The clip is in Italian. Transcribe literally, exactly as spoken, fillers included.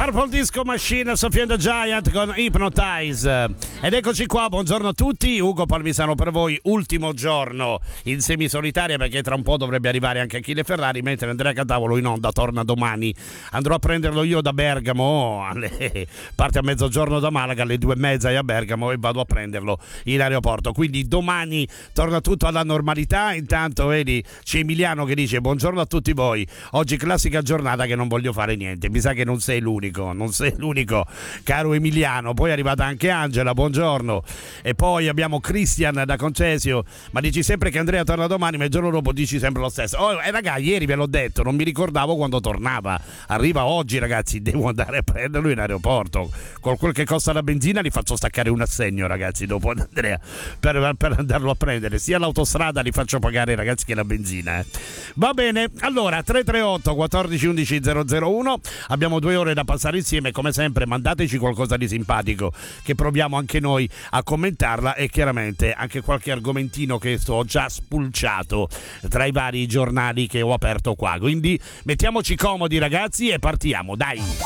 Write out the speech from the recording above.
Purple Disco Machine, Sophie and the Giant con Hypnotize. Ed eccoci qua, buongiorno a tutti. Ugo Palmisano per voi, ultimo giorno in semisolitaria, perché tra un po' dovrebbe arrivare anche Achille Ferrari, mentre Andrea Catavolo in onda torna domani. Andrò a prenderlo io da Bergamo, alle... parte a mezzogiorno da Malaga, alle due e mezza è a Bergamo e vado a prenderlo in aeroporto. Quindi domani torna tutto alla normalità. Intanto vedi c'è Emiliano che dice buongiorno a tutti voi, oggi classica giornata che non voglio fare niente. Mi sa che non sei l'unico, non sei l'unico, caro Emiliano. Poi è arrivata anche Angela, buongiorno. E poi abbiamo Christian da Concesio, ma dici sempre che Andrea torna domani, ma il giorno dopo dici sempre lo stesso. Oh, eh, raga, ieri ve l'ho detto, non mi ricordavo quando tornava. Arriva oggi, ragazzi, devo andare a prenderlo in aeroporto. Con quel che costa la benzina li faccio staccare un assegno, ragazzi, dopo Andrea, per, per andarlo a prendere. Sia l'autostrada li faccio pagare, ragazzi, che la benzina. Eh. Va bene, allora tre tre otto quattordici undici zero zero uno, abbiamo due ore da passare insieme. Come sempre mandateci qualcosa di simpatico che proviamo anche noi a commentarla, e chiaramente anche qualche argomentino che sto già spulciato tra i vari giornali che ho aperto qua. Quindi mettiamoci comodi, ragazzi, e partiamo, dai.